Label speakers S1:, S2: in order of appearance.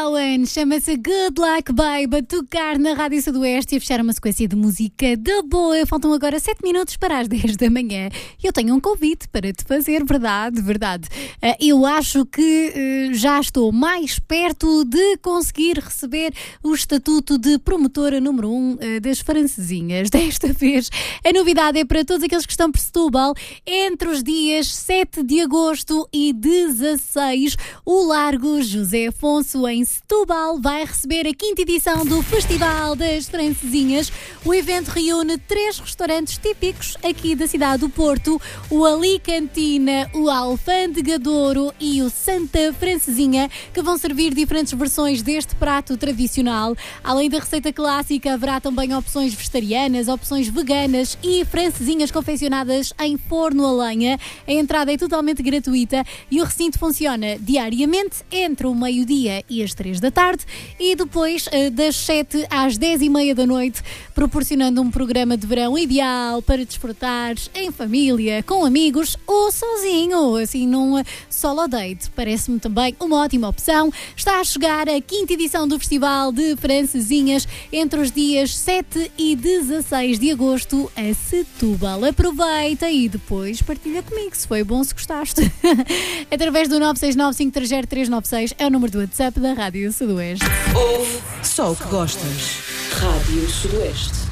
S1: Cowan, chama-se Good Luck Babe, a tocar na Rádio Sudoeste e a fechar uma sequência de música da boa. Faltam agora 7 minutos para as 10 da manhã e eu tenho um convite para te fazer, verdade. Eu acho que já estou mais perto de conseguir receber o estatuto de promotora número 1 das francesinhas. Desta vez, a novidade é para todos aqueles que estão por Setúbal. Entre os dias 7 de agosto e 16, o Largo José Afonso, em Setúbal, vai receber a 5ª edição do Festival das Francesinhas. O evento reúne 3 restaurantes típicos aqui da cidade do Porto: o Alicantina, o Alfandegadouro e o Santa Francesinha, que vão servir diferentes versões deste prato tradicional. Além da receita clássica, haverá também opções vegetarianas, opções veganas e francesinhas confeccionadas em forno a lenha. A entrada é totalmente gratuita e o recinto funciona diariamente entre o meio-dia e as 3 da tarde e depois das 7 às 10h30 da noite, proporcionando um programa de verão ideal para desfrutares em família, com amigos ou sozinho, assim num solo date. Parece-me também uma ótima opção. Está a chegar a 5ª edição do Festival de Francesinhas entre os dias 7 e 16 de agosto a Setúbal. Aproveita e depois partilha comigo se foi bom, se gostaste. Através do 969-530-396 é o número do WhatsApp da Rádio Sudoeste.
S2: Ouve só o que gostas. Rádio Sudoeste.